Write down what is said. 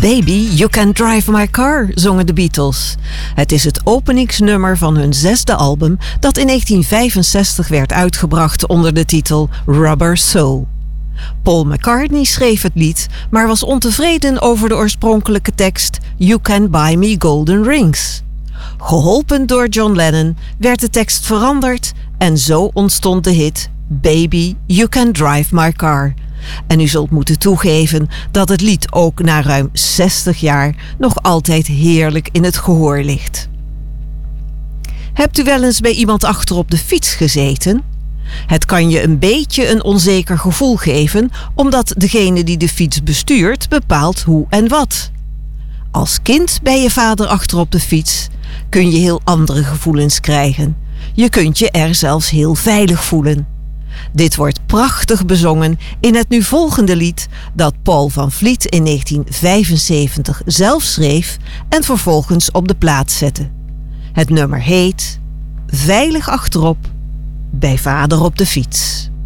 Baby, You Can Drive My Car, zongen de Beatles. Het is het openingsnummer van hun 6e album dat in 1965 werd uitgebracht onder de titel Rubber Soul. Paul McCartney schreef het lied, maar was ontevreden over de oorspronkelijke tekst You Can Buy Me Golden Rings. Geholpen door John Lennon werd de tekst veranderd en zo ontstond de hit Baby, You Can Drive My Car. En u zult moeten toegeven dat het lied ook na ruim 60 jaar nog altijd heerlijk in het gehoor ligt. Hebt u wel eens bij iemand achter op de fiets gezeten? Het kan je een beetje een onzeker gevoel geven, omdat degene die de fiets bestuurt bepaalt hoe en wat. Als kind bij je vader achter op de fiets kun je heel andere gevoelens krijgen. Je kunt je er zelfs heel veilig voelen. Dit wordt prachtig bezongen in het nu volgende lied dat Paul van Vliet in 1975 zelf schreef en vervolgens op de plaat zette. Het nummer heet Veilig achterop bij vader op de fiets.